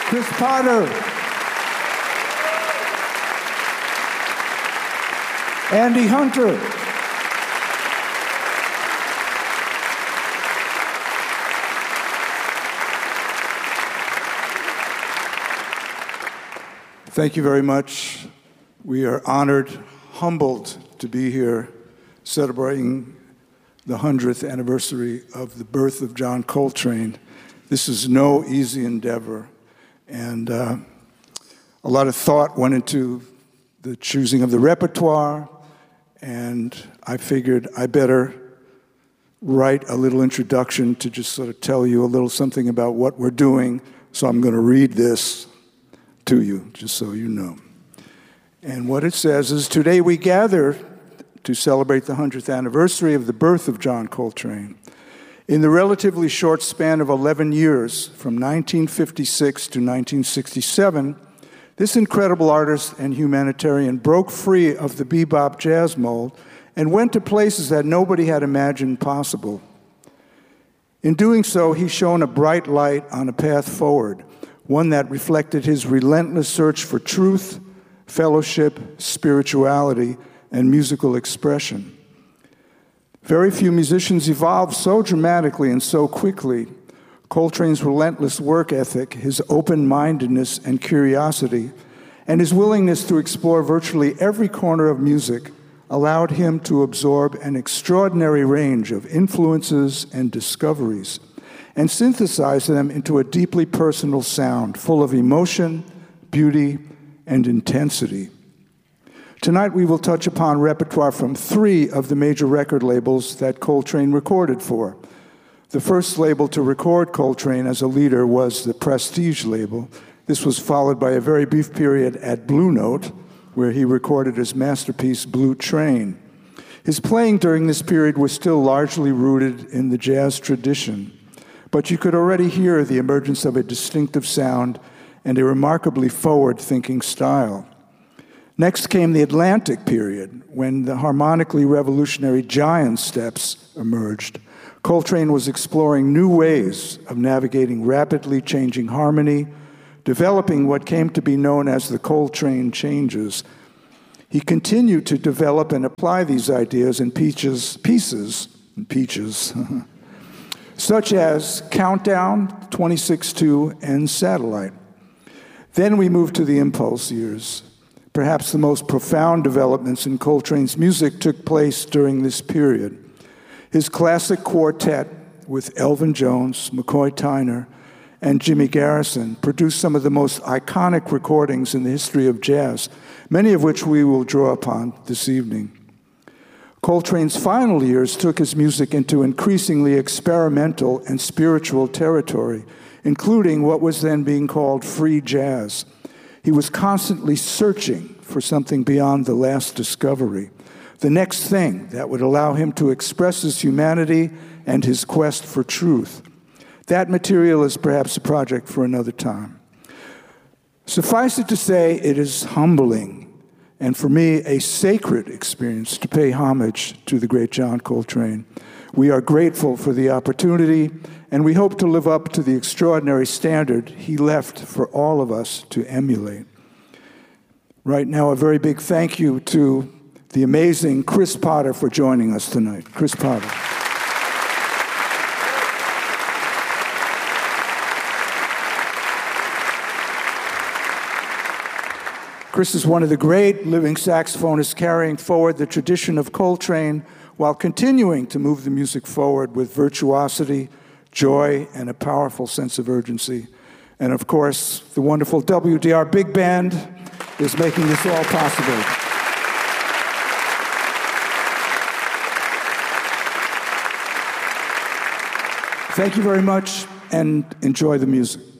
Chris Potter. Andy Hunter. Thank you very much. We are honored, humbled to be here celebrating the 100th anniversary of the birth of John Coltrane. This is no easy endeavor, and a lot of thought went into the choosing of the repertoire, and I figured I better write a little introduction to just sort of tell you a little something about what we're doing, so I'm going to read this to you, just so you know. And what it says is, today we gather to celebrate the 100th anniversary of the birth of John Coltrane. In the relatively short span of 11 years, from 1956 to 1967, this incredible artist and humanitarian broke free of the bebop jazz mold and went to places that nobody had imagined possible. In doing so, he shone a bright light on a path forward, one that reflected his relentless search for truth, fellowship, spirituality, and musical expression. Very few musicians evolved so dramatically and so quickly. Coltrane's relentless work ethic, his open-mindedness and curiosity, and his willingness to explore virtually every corner of music allowed him to absorb an extraordinary range of influences and discoveries, and synthesize them into a deeply personal sound, full of emotion, beauty, and intensity. Tonight we will touch upon repertoire from 3 of the major record labels that Coltrane recorded for. The first label to record Coltrane as a leader was the Prestige label. This was followed by a very brief period at Blue Note, where he recorded his masterpiece, Blue Train. His playing during this period was still largely rooted in the jazz tradition, but you could already hear the emergence of a distinctive sound and a remarkably forward-thinking style. Next came the Atlantic period, when the harmonically revolutionary giant steps emerged. Coltrane was exploring new ways of navigating rapidly changing harmony, developing what came to be known as the Coltrane changes. He continued to develop and apply these ideas in pieces, such as Countdown, 26-2, and Satellite. Then we moved to the Impulse years. Perhaps the most profound developments in Coltrane's music took place during this period. His classic quartet with Elvin Jones, McCoy Tyner, and Jimmy Garrison produced some of the most iconic recordings in the history of jazz, many of which we will draw upon this evening. Coltrane's final years took his music into increasingly experimental and spiritual territory, including what was then being called free jazz. He was constantly searching for something beyond the last discovery, the next thing that would allow him to express his humanity and his quest for truth. That material is perhaps a project for another time. Suffice it to say, it is humbling, and for me, a sacred experience to pay homage to the great John Coltrane. We are grateful for the opportunity, and we hope to live up to the extraordinary standard he left for all of us to emulate. Right now, a very big thank you to the amazing Chris Potter for joining us tonight. Chris Potter. Chris is one of the great living saxophonists carrying forward the tradition of Coltrane while continuing to move the music forward with virtuosity, joy, and a powerful sense of urgency. And of course, the wonderful WDR Big Band is making this all possible. Thank you very much, and enjoy the music.